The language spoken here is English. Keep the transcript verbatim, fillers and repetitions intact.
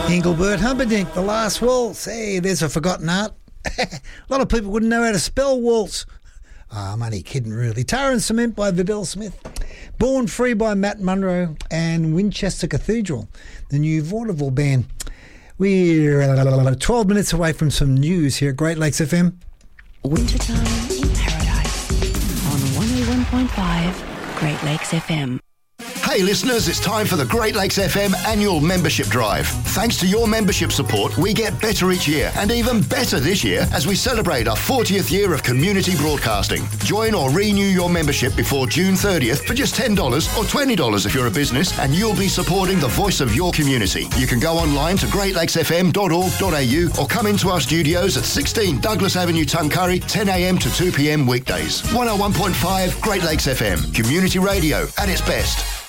Engelbert Humperdinck, The Last Waltz. Hey, there's a forgotten art. A lot of people wouldn't know how to spell waltz. Ah, I'm only kidding, really. Tar and Cement by Vidal Smith. Born Free by Matt Munro. And Winchester Cathedral, the new vaudeville band. We're twelve minutes away from some news here at Great Lakes F M. Wintertime in Paradise on one oh one point five Great Lakes F M. Hey listeners, it's time for the Great Lakes F M annual membership drive. Thanks to your membership support, we get better each year, and even better this year as we celebrate our fortieth year of community broadcasting. Join or renew your membership before June thirtieth for just ten dollars or twenty dollars if you're a business, and you'll be supporting the voice of your community. You can go online to great lakes f m dot org dot a u or come into our studios at sixteen Douglas Avenue, Tuncurry, ten a m to two p m weekdays. one oh one point five Great Lakes F M, community radio at its best.